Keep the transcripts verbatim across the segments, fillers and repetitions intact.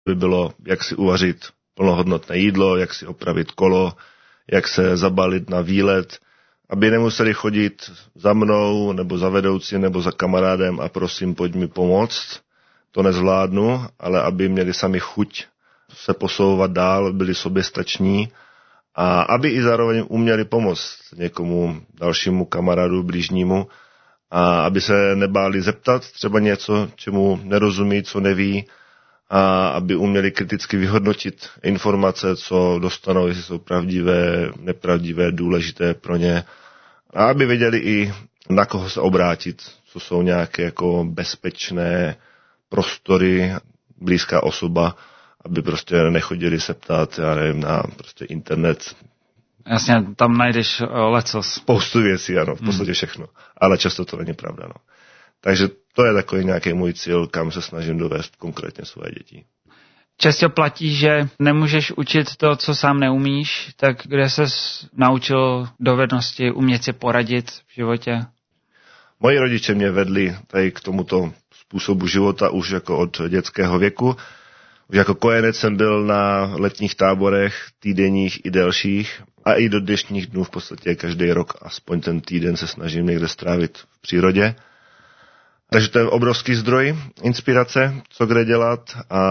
By bylo, jak si uvařit plnohodnotné jídlo, jak si opravit kolo, jak se zabalit na výlet, aby nemuseli chodit za mnou, nebo za vedoucím, nebo za kamarádem a prosím, pojď mi pomoct. To nezvládnu, ale aby měli sami chuť se posouvat dál, byli soběstační a aby i zároveň uměli pomoct někomu dalšímu kamarádu, blížnímu a aby se nebáli zeptat třeba něco, čemu nerozumí, co neví a aby uměli kriticky vyhodnotit informace, co dostanou, jestli jsou pravdivé, nepravdivé, důležité pro ně a aby věděli i na koho se obrátit, co jsou nějaké jako bezpečné prostory, blízká osoba, aby prostě nechodili se ptát, já nevím, na prostě internet. Jasně, tam najdeš lecos. Spoustu věcí, ano, v podstatě všechno. Ale často to není pravda, no. Takže to je takový nějaký můj cíl, kam se snažím dovést konkrétně svoje děti. Často platí, že nemůžeš učit to, co sám neumíš, tak kde ses naučil dovednosti umět si poradit v životě? Moji rodiče mě vedli tady k tomuto způsobu života už jako od dětského věku. Už jako kojenec jsem byl na letních táborech, týdenních i delších a i do dnešních dnů v podstatě každý rok aspoň ten týden se snažím někde strávit v přírodě. Takže to je obrovský zdroj inspirace, co kde dělat. A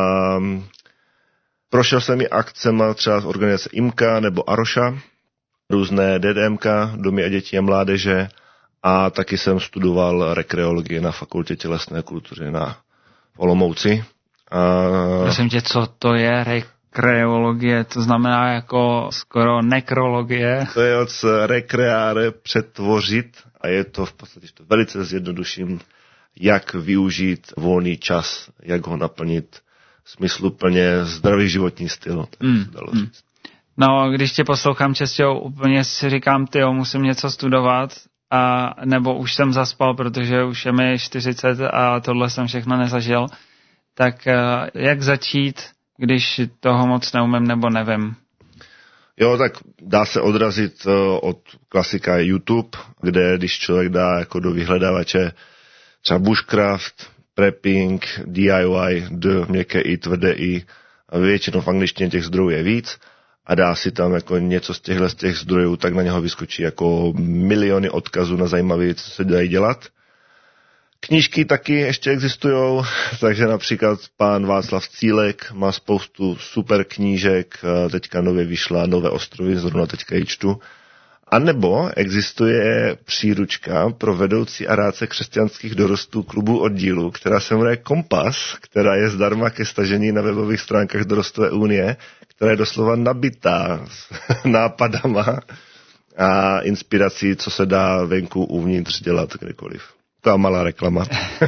prošel jsem i akcema třeba z organizace IMKA nebo AROŠA, různé D D M K, domy a dětí a mládeže a taky jsem studoval rekreologii na fakultě tělesné kultury na Olomouci. A... Prosím tě, co to je rekreologie? To znamená jako skoro nekrologie. To je od rekreare přetvořit a je to v podstatě to velice zjednoduším, jak využít volný čas, jak ho naplnit smysluplně, zdravý životní styl. Tak mm, se dalo říct. No, když tě poslouchám často, úplně si říkám, tyjo, musím něco studovat, a nebo už jsem zaspal, protože už je mi čtyřicet a tohle jsem všechno nezažil. Tak jak začít, když toho moc neumím nebo nevím? Jo, tak dá se odrazit od klasika YouTube, kde když člověk dá jako do vyhledávače třeba bushcraft, prepping, D I Y, D, měkké i, tvrdé i, a většinou v angličtině těch zdrojů je víc a dá si tam jako něco z těchto z těch zdrojů, tak na něho vyskočí jako miliony odkazů na zajímavé věci, co se dají dělat. Knížky taky ještě existujou, takže například pán Václav Cílek má spoustu super knížek, teďka nově vyšla Nové ostrovy, zrovna teďka ji čtu. A nebo existuje příručka pro vedoucí a rádce křesťanských dorostů klubu oddílu, která se jmenuje Kompas, která je zdarma ke stažení na webových stránkách Dorostové unie, která je doslova nabitá s nápadama a inspirací, co se dá venku uvnitř dělat kdekoliv. To je malá reklama.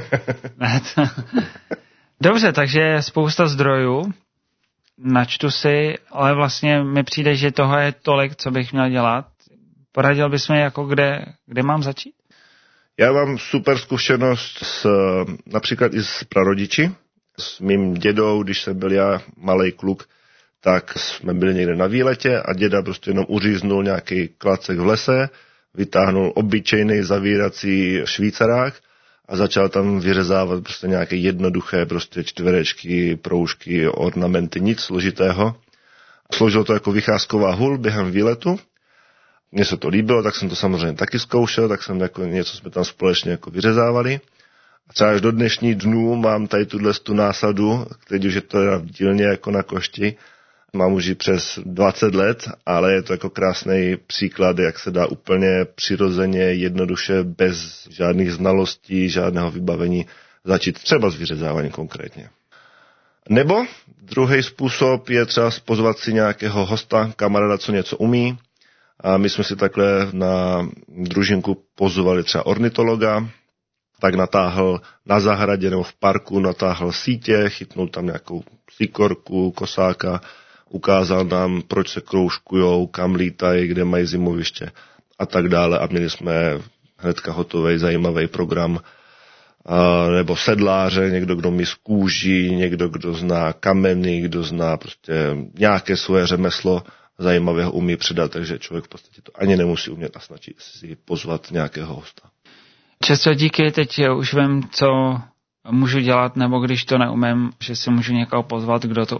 Dobře, takže je spousta zdrojů, načtu si, ale vlastně mi přijde, že toho je tolik, co bych měl dělat. Poradil bys mi, jako kde, kde mám začít? Já mám super zkušenost s, například i s prarodiči. S mým dědou, když jsem byl já malej kluk, tak jsme byli někde na výletě a děda prostě jenom uříznul nějaký klacek v lese, vytáhnul obyčejný zavírací švýcarák a začal tam vyřezávat prostě nějaké jednoduché prostě čtverečky, proužky, ornamenty, nic složitého. Složil to jako vycházková hůl během výletu. Mně se to líbilo, tak jsem to samozřejmě taky zkoušel, tak jsem jako něco jsme tam společně jako vyřezávali. A třeba až do dnešní dnů mám tady tuhle tu násadu, teď už je to v dílně jako na košti. Mám už ji přes dvacet let, ale je to jako krásný příklad, jak se dá úplně přirozeně, jednoduše, bez žádných znalostí, žádného vybavení začít třeba s vyřezáváním konkrétně. Nebo druhý způsob je třeba pozvat si nějakého hosta, kamaráda, co něco umí. A my jsme si takhle na družinku pozvali třeba ornitologa, tak natáhl na zahradě nebo v parku, natáhl sítě, chytnul tam nějakou sikorku, kosáka, ukázal nám, proč se kroužkujou, kam lítají, kde mají zimoviště a tak dále. A měli jsme hnedka hotový zajímavý program. A nebo sedláře, někdo, kdo mi z kůží, někdo, kdo zná kameny, kdo zná prostě nějaké svoje řemeslo, zajímavého umí předat, takže člověk v podstatě to ani nemusí umět a snaží si pozvat nějakého hosta. Často díky, teď už vím, co můžu dělat, nebo když to neumím, že si můžu někoho pozvat, kdo to